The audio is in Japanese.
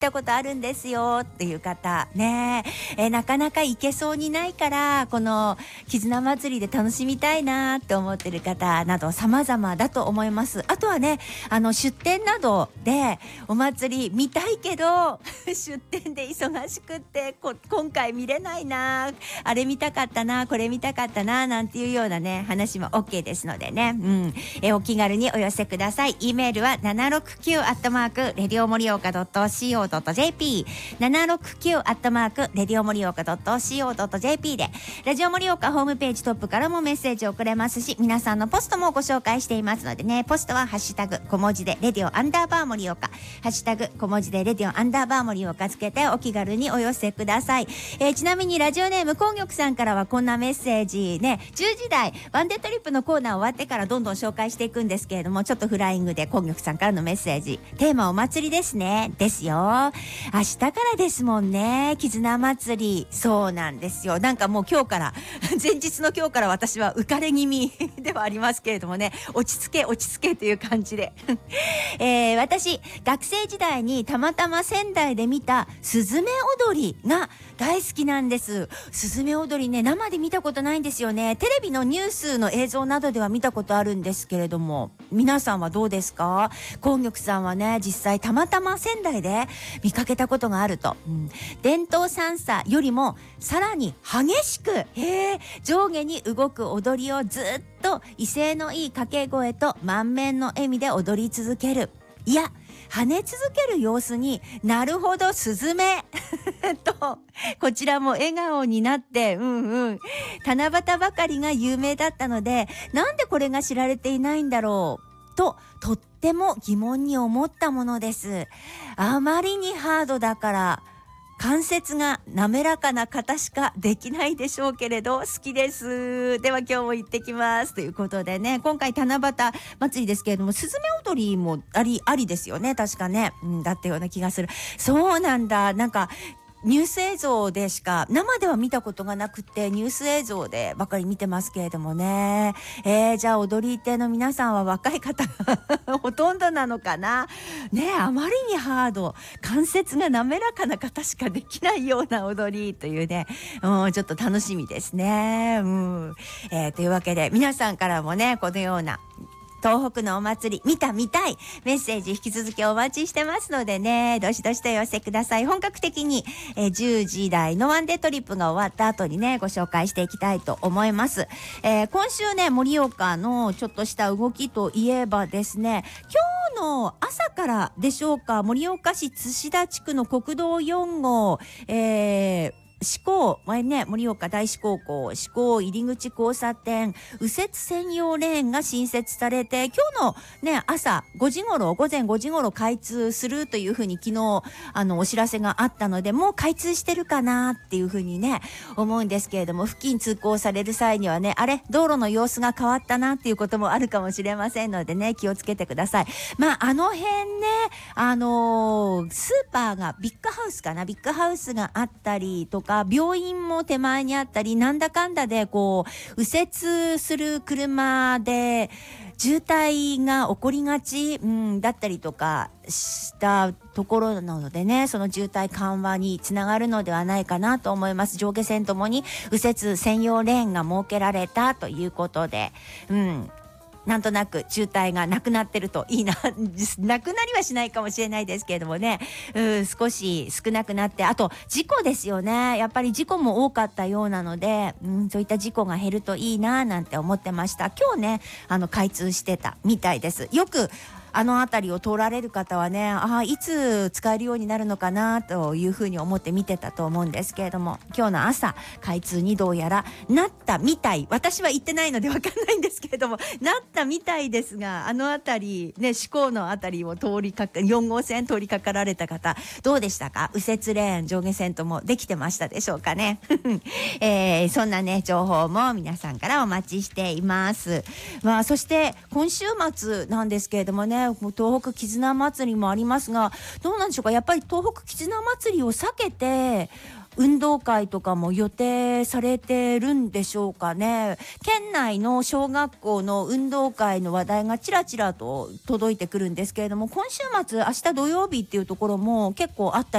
たことあるんですよっていう方ね、なかなか行けそうにないからこの絆祭りで楽しみたいなって思ってる方など様々だと思います。あとはね、出店などでお祭り見たいけど出店で忙しくって今回見れないな、あれ見たかったな、これ見たかったななんていうようなね話も OK ですのでね、お気軽にお寄せください。 E メールは 769@radiomorioka.co.jp 769@radiomorioka.co.jp でラジオ盛岡ホームページトップからもメッセージを送れますし、皆さんのポストもご紹介していますのでね、ポストはハッシュタグ小文字でレディオ_盛岡、ハッシュタグ小文字でレディオ_盛岡つけてお気軽にお寄せください。ちなみにラジオネームこんぎょくさんからはこんなメッセージね、10時台ワンデートリップのコーナー終わってからどんどん紹介していくんですけれども、ちょっとフライングでこんぎょくさんからのメッセージ、テーマお祭りですね、ですよ。明日からですもんね、絆祭り。そうなんですよ。なんかもう今日から前日の今日から私は浮かれ気味ではありますけれどもね、落ち着けという感じで私学生時代にたまたま仙台で見たすずめ踊りが大好きなんです。すずめ踊りね、生で見たことないんですよね。テレビのニュースの映像などでは見たことあるんですけれども、皆さんはどうですか？こんぎょくさんはね、実際たまたま仙台で見かけたことがあると、伝統三叉よりもさらに激しく上下に動く踊りをずっと威勢のいい掛け声と満面の笑みで踊り続ける。いや、跳ね続ける様子になるほどスズメとこちらも笑顔になって、七夕ばかりが有名だったので、なんでこれが知られていないんだろうととっても疑問に思ったものです。あまりにハードだから関節が滑らかな方しかできないでしょうけれど好きです。では今日も行ってきますということでね、今回七夕祭りですけれども、すずめ踊りもありですよね、確かね、だったような気がする。そうなんだ。なんかニュース映像でしか生では見たことがなくて、ニュース映像でばかり見てますけれどもね。じゃあ踊り手の皆さんは若い方がほとんどなのかなね。あまりにハード、関節が滑らかな方しかできないような踊りというね、ちょっと楽しみですね。というわけで皆さんからもね、このような東北のお祭り見たいメッセージ引き続きお待ちしてますのでね、どしどしと寄せください。本格的に、10時台のワンデートリップが終わった後にね、ご紹介していきたいと思います。今週ね、盛岡のちょっとした動きといえばですね、今日の朝からでしょうか、盛岡市津田地区の国道4号、志向前ね、盛岡大志高校志向入り口交差点右折専用レーンが新設されて、今日のね朝午前5時頃開通するというふうに昨日お知らせがあったので、もう開通してるかなっていうふうにね思うんですけれども、付近通行される際にはね、あれ道路の様子が変わったなっていうこともあるかもしれませんのでね、気をつけてください。あの辺ね、スーパーがビッグハウスがあったりとか、病院も手前にあったり、なんだかんだでこう右折する車で渋滞が起こりがち、だったりとかしたところなのでね、その渋滞緩和につながるのではないかなと思います。上下線ともに右折専用レーンが設けられたということで、なんとなく渋滞がなくなってるといいななくなりはしないかもしれないですけれどもね、少し少なくなって、あと事故ですよね。やっぱり事故も多かったようなので、そういった事故が減るといいななんて思ってました。今日ね開通してたみたいです。よくあの辺りを通られる方はね、いつ使えるようになるのかなというふうに思って見てたと思うんですけれども、今日の朝開通にどうやらなったみたい。私は行ってないので分かんないんですけれども、なったみたいですが、あの辺りね、志向の辺りを4号線通りかかられた方どうでしたか？右折レーン上下線ともできてましたでしょうかね。そんなね情報も皆さんからお待ちしています。そして今週末なんですけれどもね、 ね、もう東北絆祭りもありますが、どうなんでしょうか。やっぱり東北絆祭りを避けて運動会とかも予定されてるんでしょうかね。県内の小学校の運動会の話題がちらちらと届いてくるんですけれども、今週末明日土曜日っていうところも結構あったり